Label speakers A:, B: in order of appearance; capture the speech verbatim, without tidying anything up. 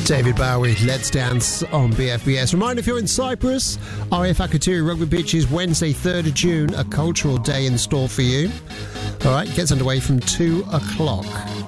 A: David Bowie, Let's Dance on B F B S. Reminder, if you're in Cyprus, R A F Akrotiri Rugby Pitch is Wednesday, third of June, a cultural day in store for you. All right, gets underway from two o'clock.